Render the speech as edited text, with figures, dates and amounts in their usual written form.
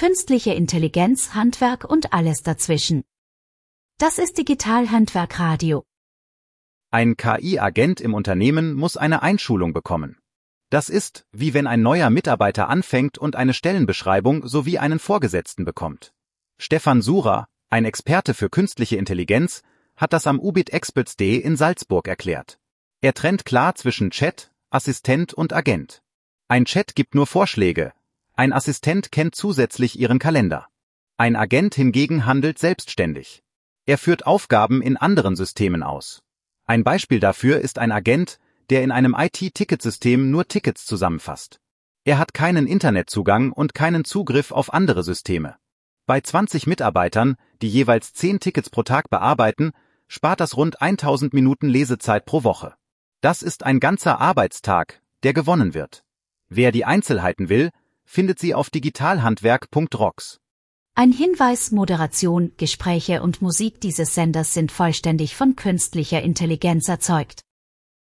künstliche Intelligenz, Handwerk und alles dazwischen. Das ist Digital-Handwerk Radio. Ein KI-Agent im Unternehmen muss eine Einschulung bekommen. Das ist, wie wenn ein neuer Mitarbeiter anfängt und eine Stellenbeschreibung sowie einen Vorgesetzten bekommt. Stefan Surer, ein Experte für künstliche Intelligenz, hat das am UBIT Experts Day in Salzburg erklärt. Er trennt klar zwischen Chat, Assistent und Agent. Ein Chat gibt nur Vorschläge, ein Assistent kennt zusätzlich Ihren Kalender. Ein Agent hingegen handelt selbstständig. Er führt Aufgaben in anderen Systemen aus. Ein Beispiel dafür ist ein Agent, der in einem IT-Ticketsystem nur Tickets zusammenfasst. Er hat keinen Internetzugang und keinen Zugriff auf andere Systeme. Bei 20 Mitarbeitern, die jeweils 10 Tickets pro Tag bearbeiten, spart das rund 1000 Minuten Lesezeit pro Woche. Das ist ein ganzer Arbeitstag, der gewonnen wird. Wer die Einzelheiten will, findet sie auf digitalhandwerk.rocks. Ein Hinweis: Moderation, Gespräche und Musik dieses Senders sind vollständig von künstlicher Intelligenz erzeugt.